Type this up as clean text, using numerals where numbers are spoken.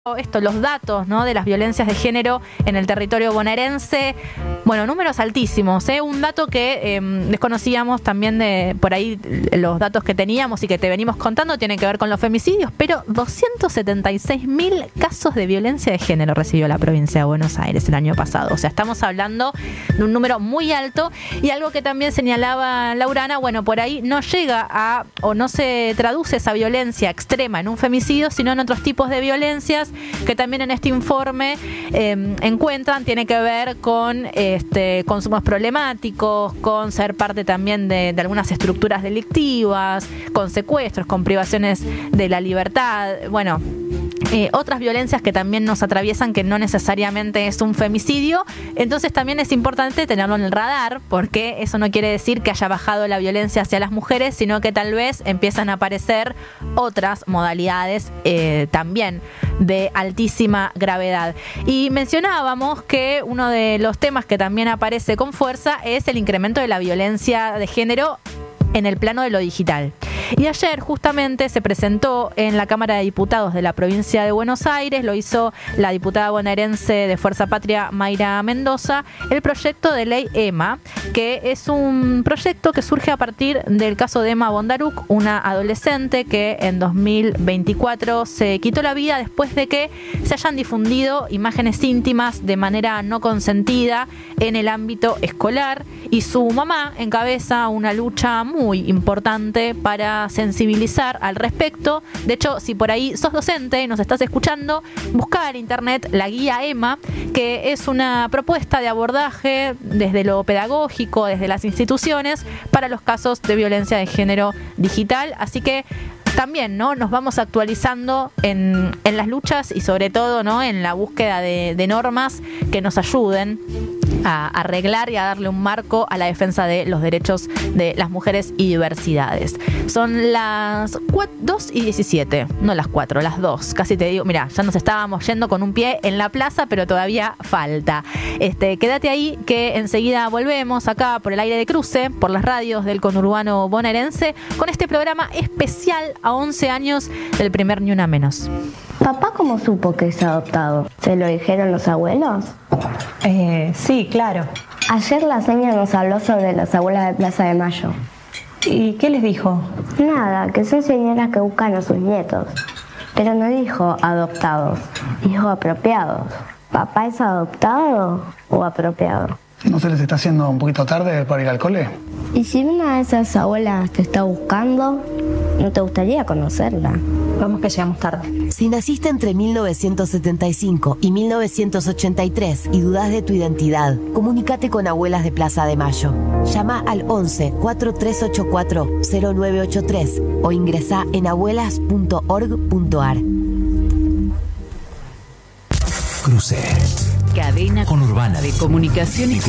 los datos, ¿no?, de las violencias de género en el territorio bonaerense. Bueno, números altísimos, un dato que desconocíamos también de por ahí. Los datos que teníamos y que te venimos contando tienen que ver con los femicidios, pero 276.000 casos de violencia de género recibió la provincia de Buenos Aires el año pasado. O sea, estamos hablando de un número muy alto, y algo que también señalaba Laurana, bueno, por ahí no llega a, o no se traduce esa violencia extrema en un femicidio, sino en otros tipos de violencias que también en este informe encuentran. Tiene que ver con consumos problemáticos, con ser parte también de algunas estructuras delictivas, con secuestros, con privaciones de la libertad. Bueno, otras violencias que también nos atraviesan, que no necesariamente es un femicidio. Entonces también es importante tenerlo en el radar, porque eso no quiere decir que haya bajado la violencia hacia las mujeres, sino que tal vez empiezan a aparecer otras modalidades también de altísima gravedad. Y mencionábamos que uno de los temas que también aparece con fuerza es el incremento de la violencia de género en el plano de lo digital. Y ayer justamente se presentó en la Cámara de Diputados de la provincia de Buenos Aires, lo hizo la diputada bonaerense de Fuerza Patria, Mayra Mendoza, el proyecto de ley Emma, que es un proyecto que surge a partir del caso de Emma Bondaruc, una adolescente que en 2024 se quitó la vida después de que se hayan difundido imágenes íntimas de manera no consentida en el ámbito escolar, y su mamá encabeza una lucha muy importante para sensibilizar al respecto. De hecho, si por ahí sos docente y nos estás escuchando, busca en internet la guía Emma, que es una propuesta de abordaje desde lo pedagógico, desde las instituciones, para los casos de violencia de género digital. Así que también, ¿no?, nos vamos actualizando en las luchas, y sobre todo, ¿no?, en la búsqueda de normas que nos ayuden a arreglar y a darle un marco a la defensa de los derechos de las mujeres y diversidades. Son las 2:17, no las 4, las 2. Casi te digo, mira, ya nos estábamos yendo con un pie en la plaza, pero todavía falta. Quédate ahí, que enseguida volvemos acá por el aire de Cruce, por las radios del conurbano bonaerense, con este programa especial a 11 años del primer Ni Una Menos. ¿Papá cómo supo que es adoptado? ¿Se lo dijeron los abuelos? Sí, claro. Ayer la señora nos habló sobre las abuelas de Plaza de Mayo. ¿Y qué les dijo? Nada, que son señoras que buscan a sus nietos. Pero no dijo adoptados, dijo apropiados. ¿Papá es adoptado o apropiado? ¿No se les está haciendo un poquito tarde para ir al cole? ¿Y si una de esas abuelas te está buscando, no te gustaría conocerla? Vamos que llegamos tarde. Si naciste entre 1975 y 1983 y dudás de tu identidad, comunícate con Abuelas de Plaza de Mayo. Llama al 11 4384 0983 o ingresá en abuelas.org.ar. Cruce. Cadena Conurbana de comunicación y